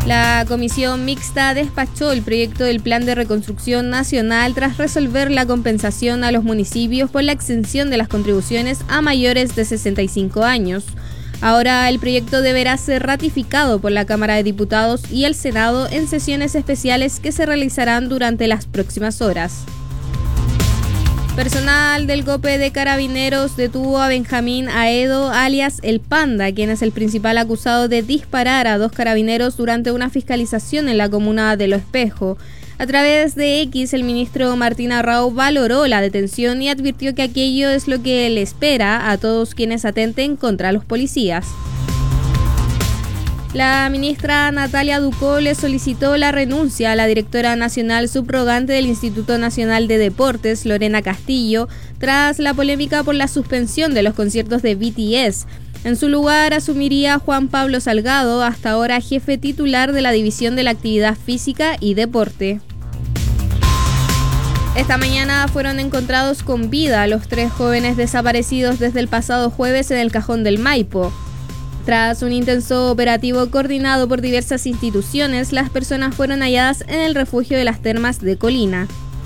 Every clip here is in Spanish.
La Comisión Mixta despachó el proyecto del Plan de Reconstrucción Nacional tras resolver la compensación a los municipios por la exención de las contribuciones a mayores de 65 años. Ahora el proyecto deberá ser ratificado por la Cámara de Diputados y el Senado en sesiones especiales que se realizarán durante las próximas horas. Personal del GOPE de Carabineros detuvo a Benjamín Aedo, alias El Panda, quien es el principal acusado de disparar a 2 carabineros durante una fiscalización en la comuna de Lo Espejo. A través de X, el ministro Martín Arrau valoró la detención y advirtió que aquello es lo que le espera a todos quienes atenten contra los policías. La ministra Natalia Ducó le solicitó la renuncia a la directora nacional subrogante del Instituto Nacional de Deportes, Lorena Castillo, tras la polémica por la suspensión de los conciertos de BTS. En su lugar asumiría Juan Pablo Salgado, hasta ahora jefe titular de la División de la Actividad Física y Deporte. Esta mañana fueron encontrados con vida los 3 jóvenes desaparecidos desde el pasado jueves en el Cajón del Maipo. Tras un intenso operativo coordinado por diversas instituciones, las personas fueron halladas en el refugio de las Termas de Colina.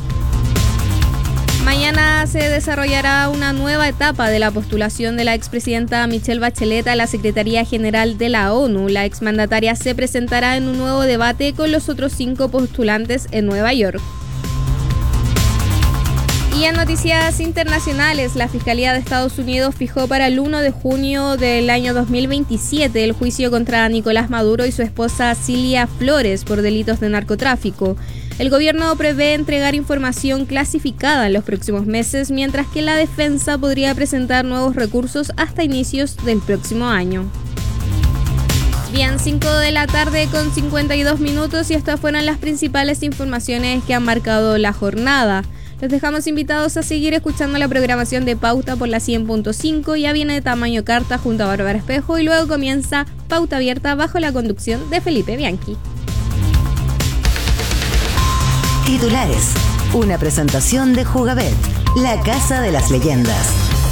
Mañana se desarrollará una nueva etapa de la postulación de la expresidenta Michelle Bachelet a la Secretaría General de la ONU. La exmandataria se presentará en un nuevo debate con los otros 5 postulantes en Nueva York. Y en noticias internacionales, la Fiscalía de Estados Unidos fijó para el 1 de junio del año 2027 el juicio contra Nicolás Maduro y su esposa Cilia Flores por delitos de narcotráfico. El gobierno prevé entregar información clasificada en los próximos meses, mientras que la defensa podría presentar nuevos recursos hasta inicios del próximo año. Bien, 5 de la tarde con 52 minutos y estas fueron las principales informaciones que han marcado la jornada. Los dejamos invitados a seguir escuchando la programación de Pauta por la 100.5. Ya viene de Tamaño Carta junto a Bárbara Espejo y luego comienza Pauta Abierta bajo la conducción de Felipe Bianchi. Titulares. Una presentación de Jugabet, la casa de las leyendas.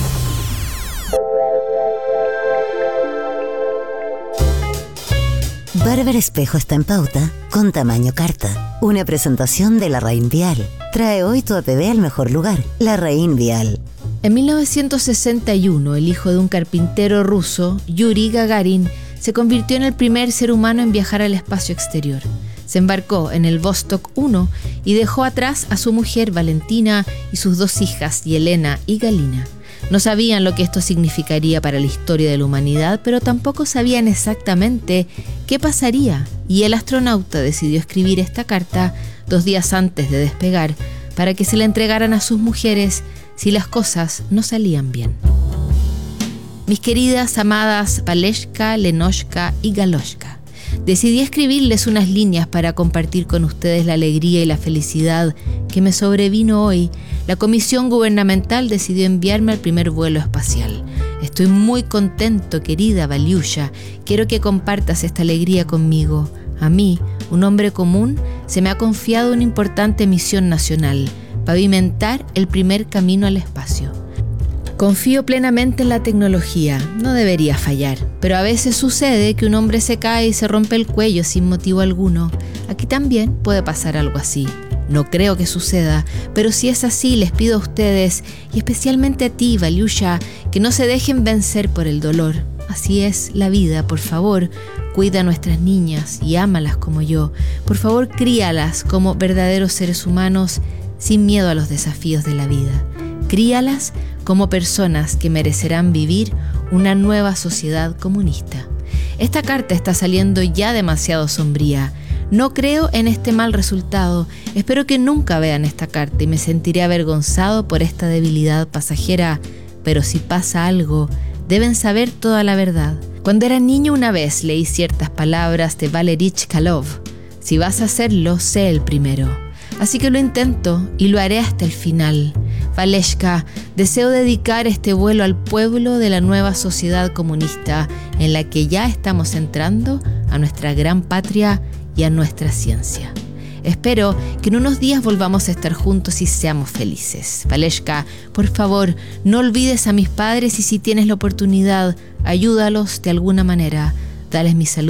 Bárbara Espejo está en Pauta con Tamaño Carta. Una presentación de Larraín Vial. Trae hoy tu APB al mejor lugar, Larraín Vial. En 1961, el hijo de un carpintero ruso, Yuri Gagarin, se convirtió en el primer ser humano en viajar al espacio exterior. Se embarcó en el Vostok 1 y dejó atrás a su mujer Valentina y sus 2 hijas, Yelena y Galina. No sabían lo que esto significaría para la historia de la humanidad, pero tampoco sabían exactamente qué pasaría, y el astronauta decidió escribir esta carta 2 días antes de despegar para que se la entregaran a sus mujeres si las cosas no salían bien. Mis queridas, amadas Valeshka, Lenoshka y Galoshka, decidí escribirles unas líneas para compartir con ustedes la alegría y la felicidad que me sobrevino hoy. La Comisión Gubernamental decidió enviarme al primer vuelo espacial. Estoy muy contento, querida Valiusha. Quiero que compartas esta alegría conmigo. A mí, un hombre común, se me ha confiado una importante misión nacional: pavimentar el primer camino al espacio. Confío plenamente en la tecnología, no debería fallar, pero a veces sucede que un hombre se cae y se rompe el cuello sin motivo alguno. Aquí también puede pasar algo así. No creo que suceda, pero si es así, les pido a ustedes, y especialmente a ti, Valiusha, que no se dejen vencer por el dolor. Así es la vida, por favor, cuida a nuestras niñas y ámalas como yo. Por favor, críalas como verdaderos seres humanos sin miedo a los desafíos de la vida. Críalas como personas que merecerán vivir una nueva sociedad comunista. Esta carta está saliendo ya demasiado sombría. No creo en este mal resultado. Espero que nunca vean esta carta y me sentiré avergonzado por esta debilidad pasajera. Pero si pasa algo, deben saber toda la verdad. Cuando era niño una vez leí ciertas palabras de Valery Chkalov. Si vas a hacerlo, sé el primero. Así que lo intento y lo haré hasta el final. Valeshka, deseo dedicar este vuelo al pueblo de la nueva sociedad comunista en la que ya estamos entrando, a nuestra gran patria y a nuestra ciencia. Espero que en unos días volvamos a estar juntos y seamos felices. Valeshka, por favor, no olvides a mis padres y si tienes la oportunidad, ayúdalos de alguna manera. Dales mi salud